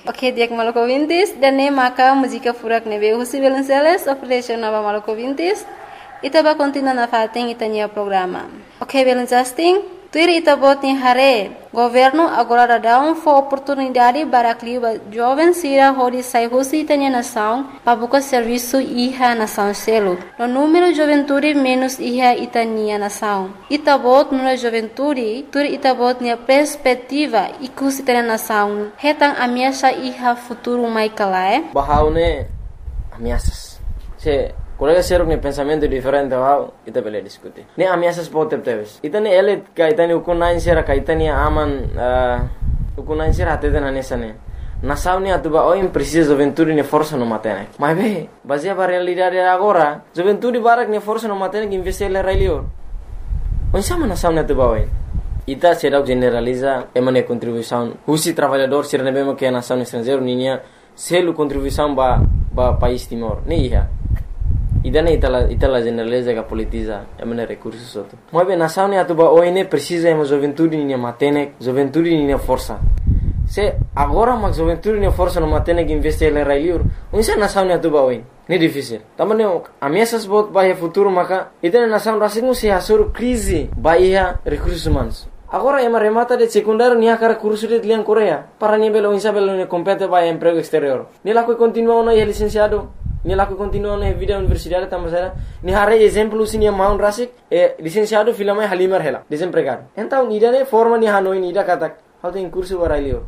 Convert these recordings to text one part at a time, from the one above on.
Oke, diak Maluku Vintis dan ne maka música furak nebe husi Belenceles operation nova Maluku Vintis. Ita ba continua na fating itanya programa. Oke, Belencasting, tuir ita bot ni hare. Governo agora dá for oportunidade para clima jovem sira hodi sai husi itanya nação para buscar serviço iha nação selo. No número juventude menos iha itania nação. Ita bot no juventude, tuir ita bot ni perspectiva ikus itanya nação. Hetang ameaça iha futuro mai kalae. Bahaune ameaças. Colega serok ni pensamento diferente wow ita bele diskuti. Ni ameaças potep teves. Ita ni elit ka ita ni ukunain sera ka ita ni aman ukunain sera ateten anesane. Nasau ni atuba oim precisa juventude ni força no matene. Mas be, baseia para realidade agora, juventude barak ni força no matene que investir le railio. Onde sama nasau ni atuba oim. Ita será generaliza emane contribuição. Husi trabalhador sera ne bema que a nação estrangeiro ninya selu contribuição ba país Timor. Ni iha. Idane itala generaliza que politiza emane recursos outro. Mas bem, nação ni atuba oine precisa ema juventude ni matene, juventude ni força. Se agora mas juventude ni força no matene que investir le railiur, unsa nação ni atuba oine. Ni difícil. Tamane ameaças bot bahia futuro maka idane nação rasingu se hasur crise bahia recursos humanos. Agora ema remata de secundário ni akara curso de liang Coreia. Para ni belo insa belo ni compete bahia emprego exterior. Ni la continua no licenciado. Ni laku continua na vida universidade tamasera ni hare exemplo sini maun rasik licenciado filame halimar hela desempregado então nidane forma ni hanoi nida katak how tem curso barailio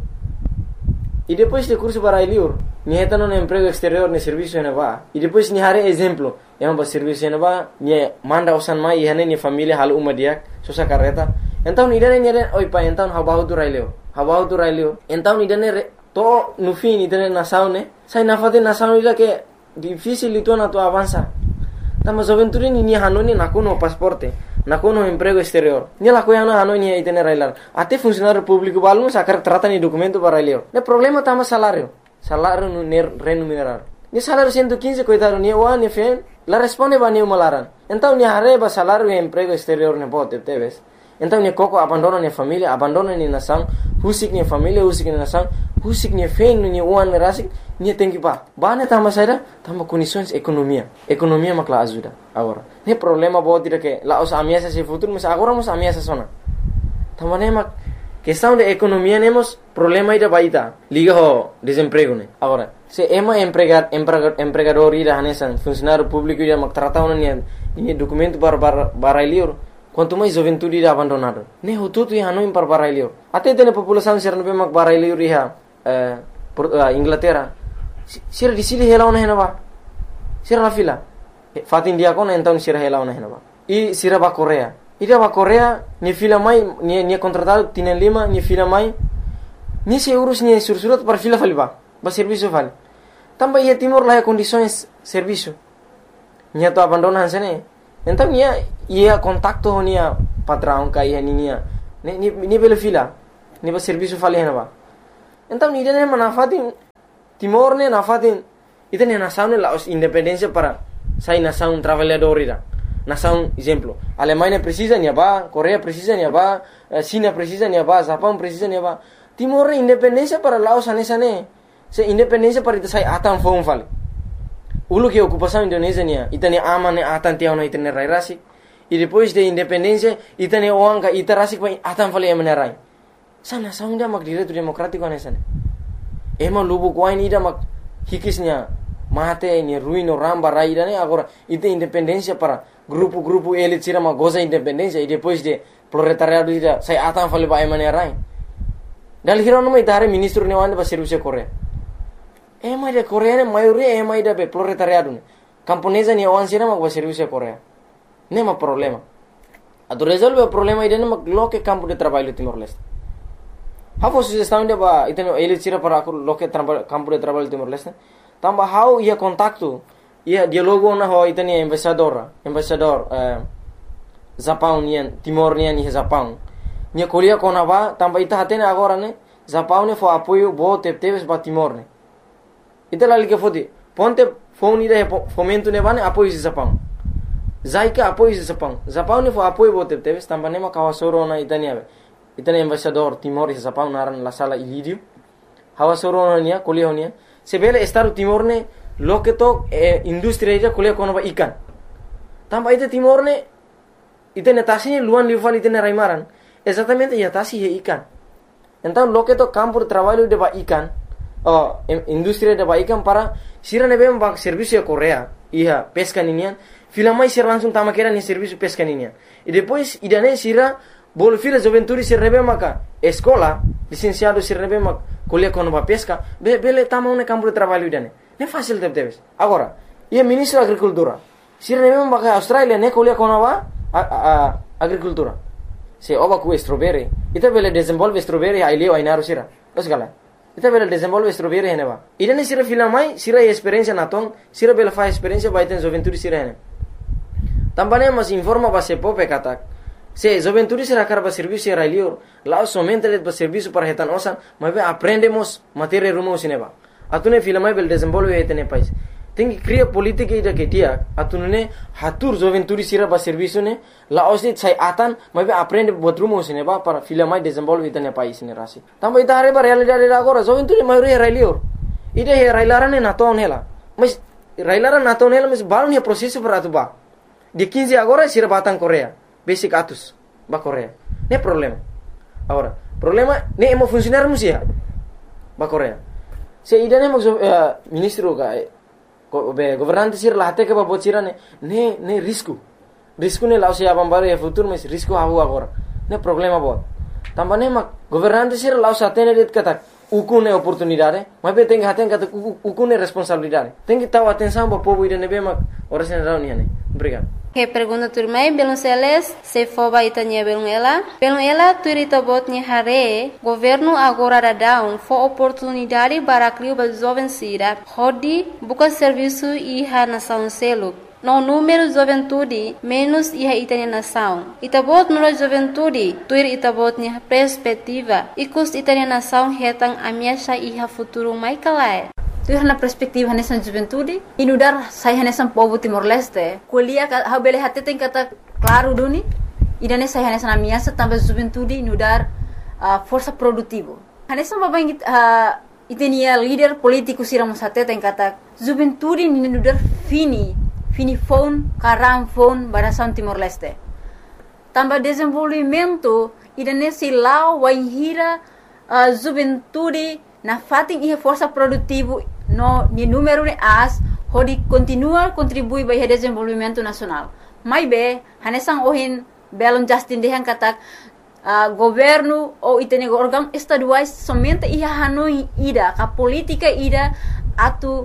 e depois de curso barailio ni hetano no emprego exterior ni serviço na ba e depois ni hare exemplo yang ba serviço na ba ni manda usan mai hane ni família hal uma dia sosa carreta então nidane oi pa então habahu tu railio então nidane to no fim nidane na saune sai na fate na saune la que difícil itu na tu avança. Tama juventude ni hanoni nakuno pasporte, nakuno emprego exterior. Ni la coiana hanoni itene railar. Até funcionário público balmo sacar trata ni documento para elio. Ne problema tama salário no remunerar. Ni salário 115 coitado ni o ni fen, la responde ba ni malaran. Então ni arreba salário e emprego exterior ne bote teves. Então ni coco abandona ni família, abandona ni nação, husik ni família, husik ni nação, husik ni fen ni uan rasik. Ni tem que ba tama saida tama condições economia makla ajuda agora ne problema bo tira que lá os ameaças se futuro mas agora os ameaças sona tama ne mak questão de economia nemos problema ida baita liga ho desemprego ne agora se ema empregador ida hanesan funcionário público ida mak trata ona ni documento para liur quanto mais juventude ida abandonado ne hututu ya no para liur até tem população serno be mak para liur iha Inglaterra sira di sili hela ona henaba sira la fila fatin dia kona então sira hela ona henaba e sira ba Coreia ida ba Coreia ni fila mai ni contratado tienen lima ni fila mai ni se urus ni sursurat para fila faliba ba serviço vale também ia Timor lá condições serviço ni to abandona hansene então ia contacto honia patrão kai hania ni bela fila ni ba serviço vale henaba então ni dene manafatin Timor ne nafatin ita ne nação ne la independência para sai nação trabalhador ira nação exemplo Alemanha precisa ni ba Coreia precisa ni ba China precisa ni ba Japão precisa ni ba Timor ne independência para Laos anesane se independência para ita sai atan fom fale ulu que ocupação Indonésia ni ita ne aman ne atan tiao no ita ne rairasi e depois de independência ita ne oanga ita rasik pa atan fale emenerai sa nação dia mak direito democrático anesane ema lubu kuain ida mak hikisnya mate ni ruino ramba raida ne agora ite independência para grupo elit sira ma goza independência e depois de proletariado ida sai atan fale ba emane rai dal hirono mai dare ministro ne wande ba serviço Coreia ema de Coreia ne maioria ema ida be proletariado ne camponesa ni wan sira ma ba serviço Coreia ne ma problema ado resolve o problema ida ne ma loke campo de trabalho Timor-Leste. Hafo sugestão de ba iteno ele tira para loke campo de trabalho Timor-Leste. Tamba how ia contacto ia dialogo na ho iteni embaixador Japão nian Timor nian ni Japão. Nia kolia kona ba tamba ita hatene agora ne Japão ne fo apoio bo teves ba Timor ne. Ita lali ke fodi ponte phone ida fomento ne bane apoio Japão. Zaika apoio Japão ne fo apoio bo teves tamba ne ma kawasoro na itani ave. Itani embaixador Timor e Japão naran la sala Ilírio. hawa soronia kuliah honia sebele Estado Timor ne loke to industri aja kuliah kono ba ikan tamba ite Timor ne ite netasi luan liufal ite raimaran exatamente ya tasi he ikan então loke to campo de trabalho de ba ikan industri de ba ikan para sira nebe ba serviço de Korea ia pesca ninian fila mais ser langsung tama kera ni serviço pesca ninian e depois idane sira bolo fila juventude sir nebe maka escola licenciado sir nebe mak kuliah kono ba pesca bele tama un campo de trabalho idane ne fácil debes agora ia ministro da agricultura sir nebe maka Australia ne kuliah kono ba agricultura se oba ku strawberry ita bele desenvolve strawberry ai leo ai naru sira los gala ita bele desenvolve strawberry hene ba idane sira fila mai sira experiência naton sira bele fa experiência ba iten juventude sira hene tambane mas informa ba se pope katak se juventude sira karba serviço sira leo lá somente le ba serviço para retan osan mas aprendemos matéria rumo sineba atune fila mai bele desenvolve etene país tem que criar política ida que dia atunune hatur juventude sira ba serviço ne la osit sai atan mas aprende buat rumo sineba para fila mai desenvolve etene país ne rasi tamba ita are ba realidade agora juventude mai re leo ida he railarane naton hela mas railaran naton hela mas balon he processo para atuba de 15 agora sira batang Korea basic atus ba Korea ne problema agora problema ne emo funcionar musia ba Korea se ida ne ministro ga governante sir lahate ke ba bocira ne risco ne lao se abambaro e futuro mas risco hawo agora ne problema bot tambane mak governante sir lao satene det kata ukune oportunidade mas be tem haten kata ukune responsabilidade tem que taw atenção ba povo ida ne be mak ora sen rauni ne obrigado. Que pergunta turmai belum seles se foba itanya belum ela turita botnya hare governo agora da down for oportunidade para criar ba jovem sira hodi buka serviço iha nação selo no número juventude menos iha itanya nação itabot no juventude tuir itabotnya perspectiva ikus itanya nação hetang amiasha iha futuro mai kalai tu na perspektiva nessa juventude inudar saya nessa povo Timor Leste kuliah ha bele hate tem kata claro duni idane saya nessa na minha também juventude inudar força produtivo nessa babang itenia líder político siramos hate tem kata juventude inudar fini phone karam phone barasan Timor Leste também desenvolvimento idane silau waihira juventude na fating ihe força produtivo no ni número de as hodi continua contribui para o desenvolvimento nacional mai be hanesang ohin belon Justin dehan katak governo ou itene órgão estaduais somente ia hanoi ida ka política ida atu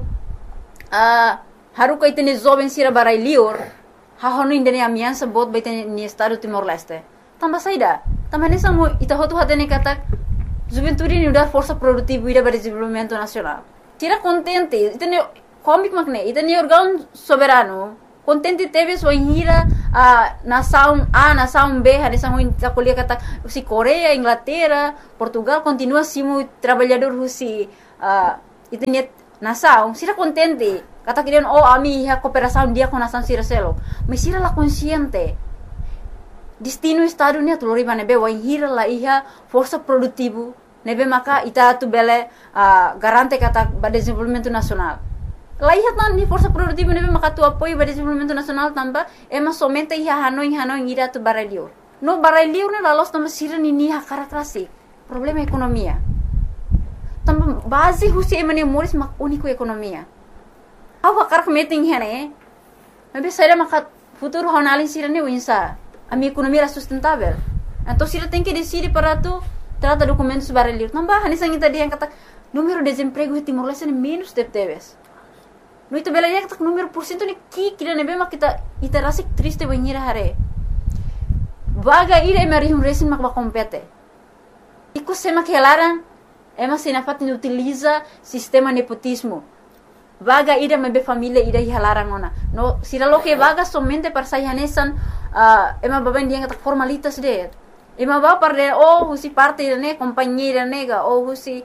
haruka itene jovem sira barai lior ha hanoi indene amiança bot baitene ni estado Timor Leste tamba saida tamba hanesang mo ita hotu hatene katak juventude ni udar força produtiva ida para desenvolvimento nacional. Tira contente, itene comic magne, itene órgão soberano. Contente teve sua inhira nação A, nação B, a nação a colher kata si Coreia, Inglaterra, Portugal continua simo trabalhador husi itene nação. Tira contente, kata kirian ami ha cooperação dia com nação sira selo. Mas tira la consciente. Destino estado ni atulori nebe waihira la iha força produtivo nebe maka ita tu bele garante kata ba desenvolvimento nacional la iha tan ni força produtivo nebe maka tu apoio ba desenvolvimento nacional tamba ema somente iha hanoi ira tu baralior no baralior ne la los tamba sira ni ha karakterasik problema ekonomia tamba base husi emane moris mak único ekonomia awa karak meeting hene nebe saira maka futuro honalin sira ne winsa a minha economia era sustentável. Então, se ela tem que decidir para tu trata documentos baralhos, não vai, nessa gente dia kata número de desemprego em Timor Leste é menos de teves. No itu bela dia kata número por cento ni kira nebe mak kita rasa triste banhira hare. Vaga ira emerihum resin mak compete. Iku sema que elaran ema sinafat ni utiliza sistema nepotismo. Vaga ida mebe família ida hilaran ona. No, sira lo que vaga somente para sayanesan ema baban dia kata formalitas de. Ema ba para husi parte ne companhia nega ou husi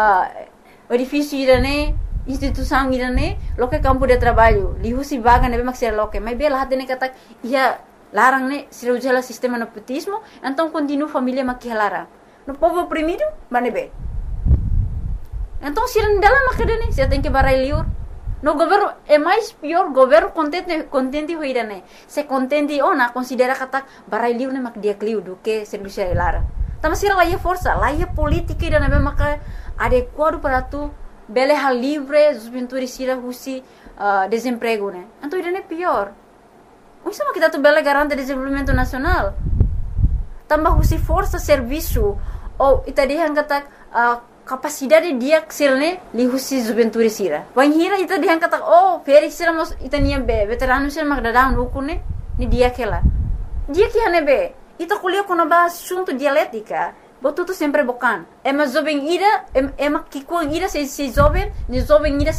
edifício ne instituição ne lo que campo de trabalho. Li husi vaga nebe maksir lo que. Mas bela hatene kata ia larang ne sira ujala sistema nepotismo, então continua família mak hilaran. No povo oprimido, manebe. Então, se não dela macadane, você tem que barai liur. No governo é mais pior, governo contente hoira né. Se contente ona considera kata barai liur né mak dia kliu do que serviço lara. Tama sira lá é força, lá é política ida né maka adequado para tu bele hal livre, juventude sira husi desemprego né. Então ida né pior. Isso mak kita tu bele garante desenvolvimento nacional. Tambah husi força serviço ou ita dihan kata capacidade dia sirne li husi juventude sira. Wan hira ita dihan kata feri sira mos ita nia be veterano sira mak dadang rukune ni dia kela. Dia que hane be ita kuliah kono ba assunto dialética. Botuto sempre bocan. Ema jovem ira ema kikuang ira se jovem, ni jovem ira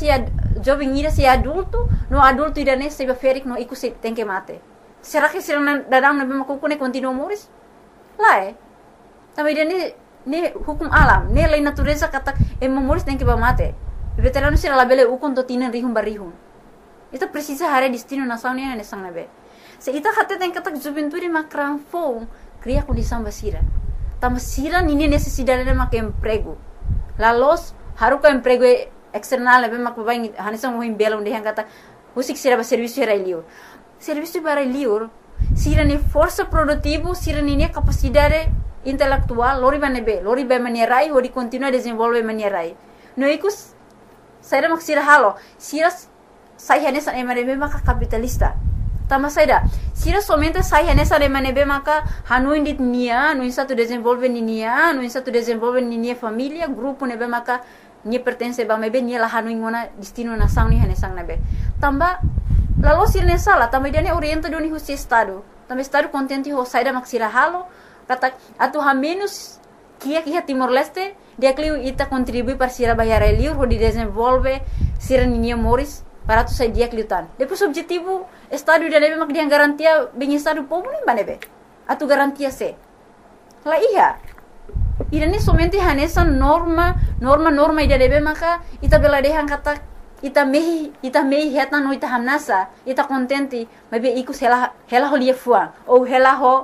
se adulto, no adulto ira ne se ferik no iku se tem que mate. Será que sira dadang na be makukune continua moris? Lá também ne hukum alam, ne lei natureza kata moris tem que mate. Veterano sira labele ukon to tinan rihum barihum. Ita precisa hare destino nação ne sang nabe. Se ita kata tem kata juventude makran fo cria condição basira. Tama sira nini necessidade de mak emprego. Lalos haruka emprego external nabe mak babai hanisang mohim belong de kata usik sira ba serviço era liur. Serviço para liur sira ni força produtivo, sira ni capacidade intelectual, lori ba manierai, hori continua desenvolve manierai. No ikus, saira mak sira halo, sira sai hanesa emanebe maka capitalista. Tama saira, sira somente sai hanesa emanebe maka hanuin dit nia, no insa tu desenvolve ni nia, no insa tu desenvolve ni nia família, grupo nebe maka ni pertence ba mebe ni la hanuin ngona destino nação ni hanesang nebe. Tamba lalu sirne sala, também dia ne orienta doni husi estado. Também estado contente ho saida mak sira halo, kata atu ha menos kia Timor Leste, dia kliu ita contribui para sira bayar liur ho di desenvolve sira ninia moris para tu sai dia kliutan. Depois objetivo estado dia nebe mak dia garantia bem estado povo nem banebe. Atu garantia se. La iya. Ida ne somente hanesa norma ida nebe maka ita bela dehan kata ita mehi heta no ita hamnasa ita contente mabe ikus hela ho lia fuang ou hela ho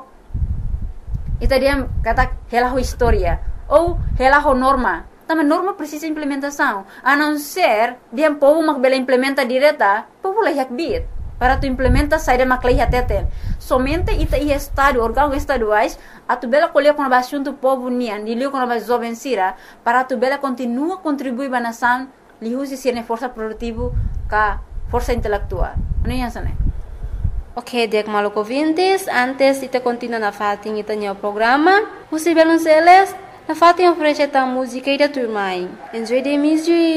ita dia kata hela ho historia ou hela ho norma. Também norma precisa implementação, a não ser dia povo mak bela implementa direta povo lah yak bit para tu implementa saída mak lah teten somente ita ia estado órgãos estaduais a tu bela colher com assunto povo nian dilio com a jovem sira para tu bela continua contribuir ba nação lihusi sirne força produtivo ka força intelectual. Ano yan sana? Ok, dek maluco ouvintes, antes ita continua na fating ita nyo programa. Husi Belonceles, na fating oferece ta música ida turmai. Enjoy the music.